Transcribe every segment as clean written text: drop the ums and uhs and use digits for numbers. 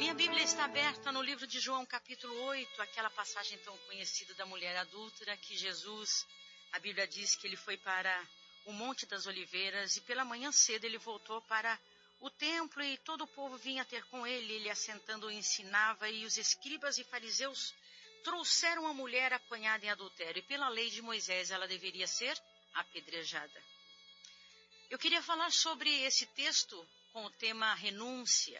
Minha Bíblia está aberta no livro de João, capítulo 8, aquela passagem tão conhecida da mulher adúltera, que Jesus, a Bíblia diz que ele foi para o Monte das Oliveiras e pela manhã cedo ele voltou para o templo e todo o povo vinha ter com ele. Ele assentando ensinava e os escribas e fariseus trouxeram a mulher apanhada em adultério e pela lei de Moisés ela deveria ser apedrejada. Eu queria falar sobre esse texto com o tema renúncia.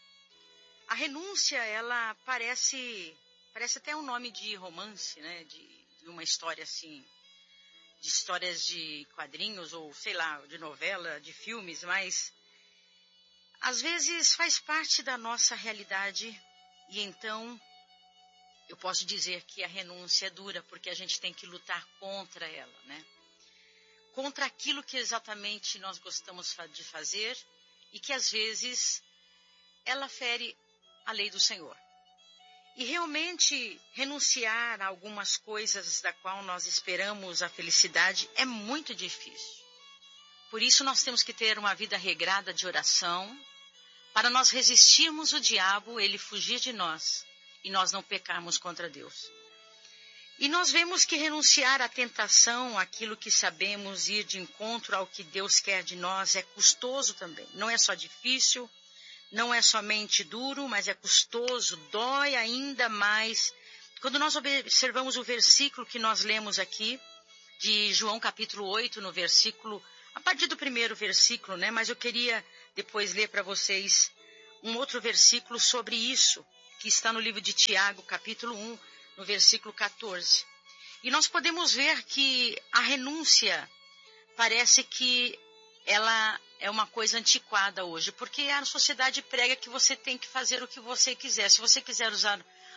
A renúncia, ela parece até um nome de romance, né? De uma história assim, de histórias de quadrinhos ou sei lá, de novela, de filmes, mas às vezes faz parte da nossa realidade e então eu posso dizer que a renúncia é dura porque a gente tem que lutar contra ela, né? Contra aquilo que exatamente nós gostamos de fazer e que às vezes ela fere a lei do Senhor. E realmente renunciar a algumas coisas da qual nós esperamos a felicidade é muito difícil. Por isso nós temos que ter uma vida regrada de oração, para nós resistirmos o diabo, ele fugir de nós e nós não pecarmos contra Deus. E nós vemos que renunciar à tentação, aquilo que sabemos, ir de encontro ao que Deus quer de nós é custoso também. Não é só difícil, não é somente duro, mas é custoso, dói ainda mais. Quando nós observamos o versículo que nós lemos aqui, de João capítulo 8, no versículo, a partir do primeiro versículo, né? Mas eu queria depois ler para vocês um outro versículo sobre isso, que está no livro de Tiago, capítulo 1, no versículo 14. E nós podemos ver que a renúncia parece que ela é uma coisa antiquada hoje, porque a sociedade prega que você tem que fazer o que você quiser. Se você quiser usar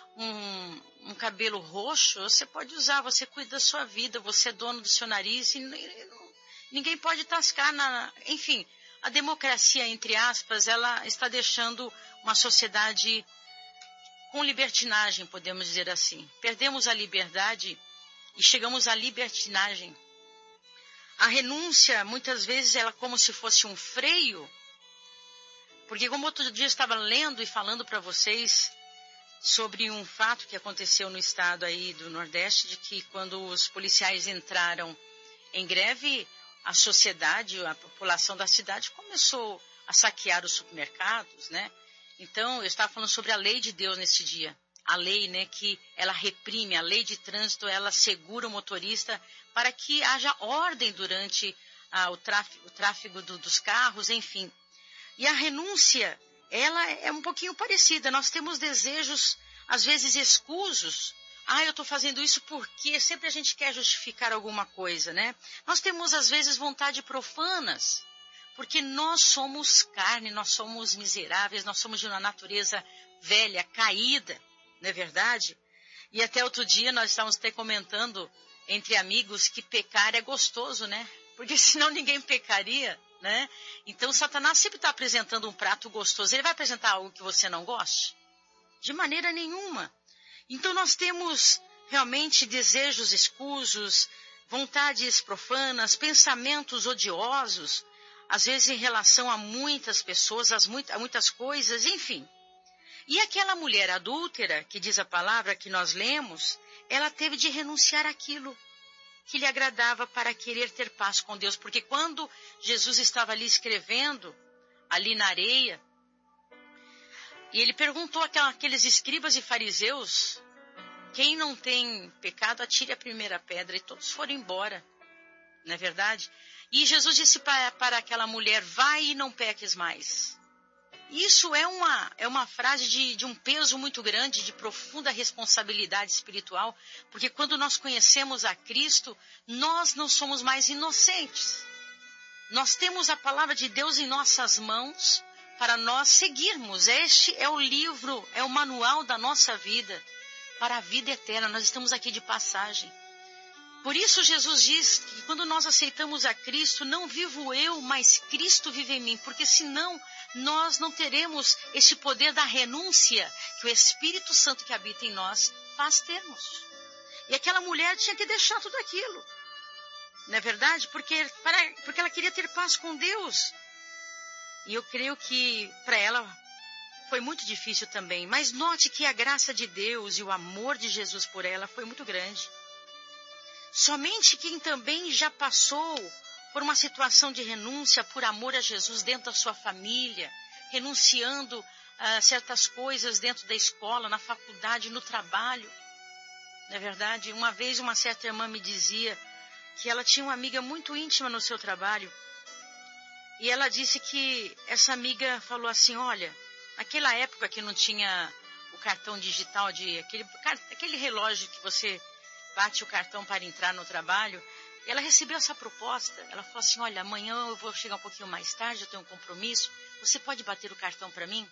um cabelo roxo, você pode usar, você cuida da sua vida, você é dono do seu nariz, e ninguém pode tascar enfim, a democracia, entre aspas, ela está deixando uma sociedade com libertinagem, podemos dizer assim. Perdemos a liberdade e chegamos à libertinagem. A renúncia, muitas vezes, ela é como se fosse um freio, porque como outro dia eu estava lendo e falando para vocês sobre um fato que aconteceu no estado aí do Nordeste, de que quando os policiais entraram em greve, a sociedade, a população da cidade começou a saquear os supermercados, né? Então, eu estava falando sobre a lei de Deus nesse dia. A lei, né, que ela reprime, a lei de trânsito, ela segura o motorista para que haja ordem durante o tráfego dos carros, enfim. E a renúncia, ela é um pouquinho parecida. Nós temos desejos, às vezes, escusos. Eu estou fazendo isso porque sempre a gente quer justificar alguma coisa, né? Nós temos, às vezes, vontade profanas, porque nós somos carne, nós somos miseráveis, nós somos de uma natureza velha, caída. Não é verdade? E até outro dia nós estávamos até comentando entre amigos que pecar é gostoso, né? Porque senão ninguém pecaria, né? Então Satanás sempre está apresentando um prato gostoso. Ele vai apresentar algo que você não goste? De maneira nenhuma. Então nós temos realmente desejos escusos, vontades profanas, pensamentos odiosos, às vezes em relação a muitas pessoas, a muitas coisas, enfim. E aquela mulher adúltera, que diz a palavra que nós lemos, ela teve de renunciar àquilo que lhe agradava para querer ter paz com Deus. Porque quando Jesus estava ali escrevendo, ali na areia, e ele perguntou àqueles escribas e fariseus, quem não tem pecado, atire a primeira pedra, e todos foram embora, não é verdade? E Jesus disse para aquela mulher, vai e não peques mais. Isso é uma frase de um peso muito grande, de profunda responsabilidade espiritual, porque quando nós conhecemos a Cristo, nós não somos mais inocentes. Nós temos a palavra de Deus em nossas mãos para nós seguirmos. Este é o livro, é o manual da nossa vida para a vida eterna. Nós estamos aqui de passagem. Por isso Jesus diz que quando nós aceitamos a Cristo, não vivo eu, mas Cristo vive em mim, porque senão nós não teremos esse poder da renúncia que o Espírito Santo que habita em nós faz termos. E aquela mulher tinha que deixar tudo aquilo, não é verdade? Porque ela queria ter paz com Deus. E eu creio que para ela foi muito difícil também. Mas note que a graça de Deus e o amor de Jesus por ela foi muito grande. Somente quem também já passou por uma situação de renúncia por amor a Jesus dentro da sua família, renunciando a certas coisas dentro da escola, na faculdade, no trabalho. Não é verdade? Uma vez uma certa irmã me dizia que ela tinha uma amiga muito íntima no seu trabalho. E ela disse que essa amiga falou assim, olha, naquela época que não tinha o cartão digital, aquele relógio que você bate o cartão para entrar no trabalho, ela recebeu essa proposta. Ela falou assim, olha, amanhã eu vou chegar um pouquinho mais tarde, eu tenho um compromisso, você pode bater o cartão para mim?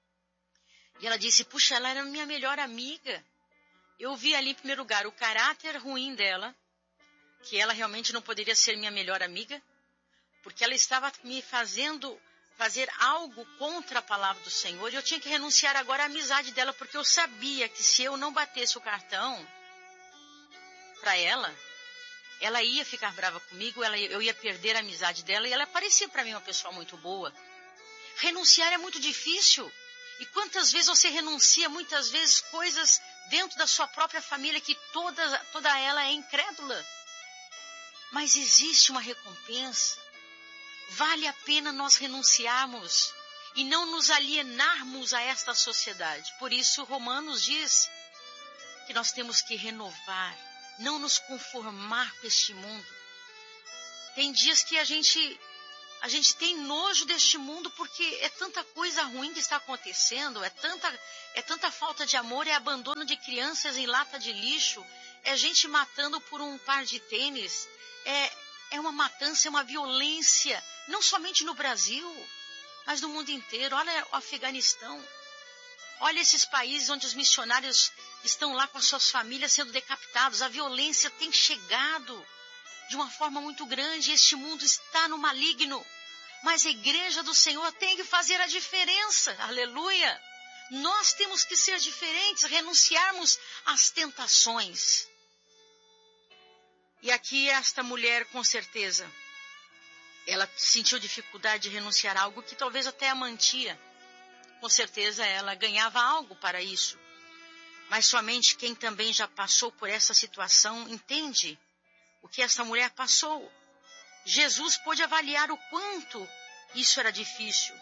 E ela disse, puxa, ela era minha melhor amiga. Eu vi ali, em primeiro lugar, o caráter ruim dela, que ela realmente não poderia ser minha melhor amiga, porque ela estava me fazendo fazer algo contra a palavra do Senhor, e eu tinha que renunciar agora à amizade dela, porque eu sabia que se eu não batesse o cartão para ela ia ficar brava comigo, eu ia perder a amizade dela, e ela parecia para mim uma pessoa muito boa. Renunciar é muito difícil. E quantas vezes você renuncia, muitas vezes, coisas dentro da sua própria família que toda ela é incrédula. Mas existe uma recompensa. Vale a pena nós renunciarmos e não nos alienarmos a esta sociedade. Por isso, Romanos diz que nós temos que renovar, não nos conformar com este mundo. Tem dias que a gente tem nojo deste mundo porque é tanta coisa ruim que está acontecendo, é tanta falta de amor, é abandono de crianças em lata de lixo, é gente matando por um par de tênis, é uma matança, é uma violência, não somente no Brasil, mas no mundo inteiro. Olha o Afeganistão, olha esses países onde os missionários estão lá com as suas famílias sendo decapitados. A violência tem chegado de uma forma muito grande. Este mundo está no maligno, mas a igreja do Senhor tem que fazer a diferença. Aleluia! Nós temos que ser diferentes, renunciarmos às tentações. E aqui esta mulher, com certeza, ela sentiu dificuldade de renunciar a algo que talvez até a mantia. Com certeza ela ganhava algo para isso. Mas somente quem também já passou por essa situação entende o que essa mulher passou. Jesus pôde avaliar o quanto isso era difícil.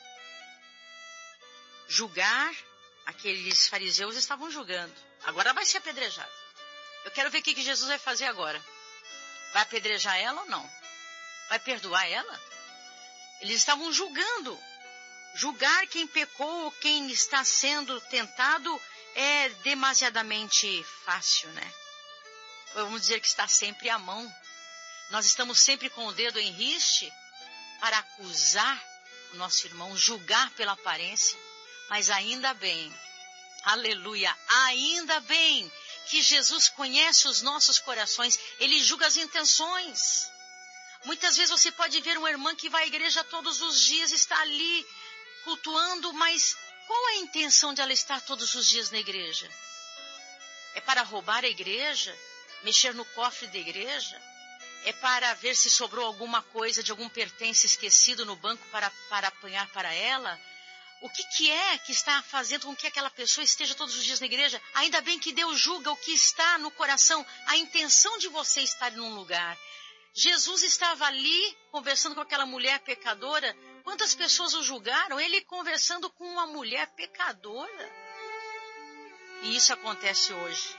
Julgar, aqueles fariseus estavam julgando. Agora vai ser apedrejado. Eu quero ver o que Jesus vai fazer agora. Vai apedrejar ela ou não? Vai perdoar ela? Eles estavam julgando. Julgar quem pecou ou quem está sendo tentado é demasiadamente fácil, né? Vamos dizer que está sempre à mão. Nós estamos sempre com o dedo em riste para acusar o nosso irmão, julgar pela aparência. Mas ainda bem, aleluia, ainda bem que Jesus conhece os nossos corações, Ele julga as intenções. Muitas vezes você pode ver uma irmã que vai à igreja todos os dias, está ali cultuando, mas qual é a intenção de ela estar todos os dias na igreja? É para roubar a igreja? Mexer no cofre da igreja? É para ver se sobrou alguma coisa de algum pertence esquecido no banco para apanhar para ela? O que é que está fazendo com que aquela pessoa esteja todos os dias na igreja? Ainda bem que Deus julga o que está no coração, a intenção de você estar num lugar. Jesus estava ali conversando com aquela mulher pecadora. Quantas pessoas o julgaram? Ele conversando com uma mulher pecadora. E isso acontece hoje.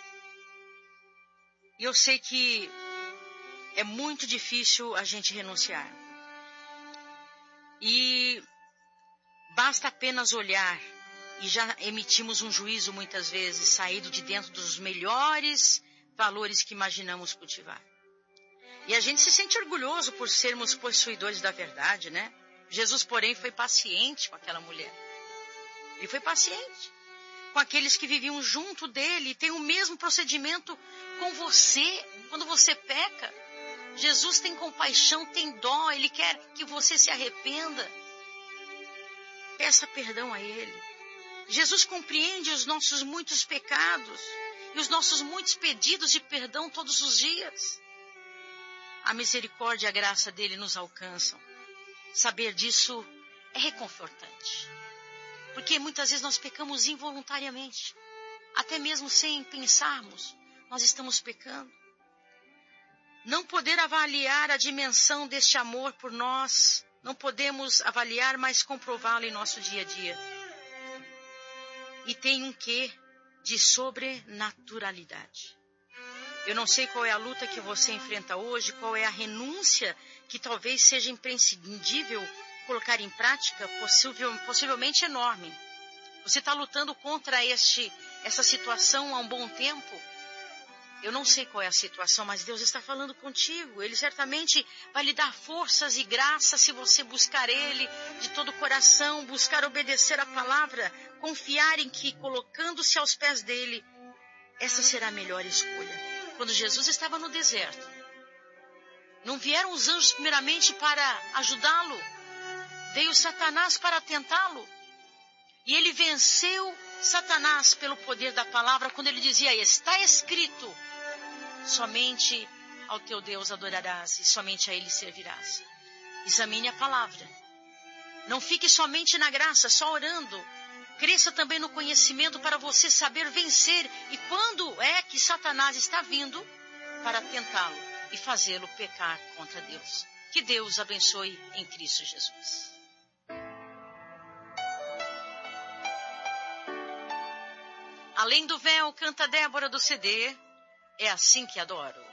E eu sei que é muito difícil a gente renunciar. E basta apenas olhar e já emitimos um juízo muitas vezes, saído de dentro dos melhores valores que imaginamos cultivar. E a gente se sente orgulhoso por sermos possuidores da verdade, né? Jesus, porém, foi paciente com aquela mulher. Ele foi paciente com aqueles que viviam junto dele. Tem o mesmo procedimento com você quando você peca. Jesus tem compaixão, tem dó, Ele quer que você se arrependa. Peça perdão a Ele. Jesus compreende os nossos muitos pecados e os nossos muitos pedidos de perdão todos os dias. A misericórdia e a graça dele nos alcançam. Saber disso é reconfortante. Porque muitas vezes nós pecamos involuntariamente. Até mesmo sem pensarmos, nós estamos pecando. Não poder avaliar a dimensão deste amor por nós, não podemos avaliar, mas comprová-lo em nosso dia a dia. E tem um quê de sobrenaturalidade. Eu não sei qual é a luta que você enfrenta hoje, qual é a renúncia que talvez seja imprescindível colocar em prática, possivelmente enorme. Você está lutando contra essa situação há um bom tempo. Eu não sei qual é a situação, mas Deus está falando contigo. Ele certamente vai lhe dar forças e graças se você buscar Ele de todo o coração, buscar obedecer a palavra, confiar em que, colocando-se aos pés dEle, essa será a melhor escolha. Quando Jesus estava no deserto, não vieram os anjos primeiramente para ajudá-lo, veio Satanás para tentá-lo. E ele venceu Satanás pelo poder da palavra quando ele dizia: está escrito, somente ao teu Deus adorarás e somente a Ele servirás. Examine a palavra. Não fique somente na graça, só orando. Cresça também no conhecimento para você saber vencer. E quando é que Satanás está vindo para tentá-lo e fazê-lo pecar contra Deus. Que Deus abençoe em Cristo Jesus. Além do véu, canta Débora do CD, é assim que adoro.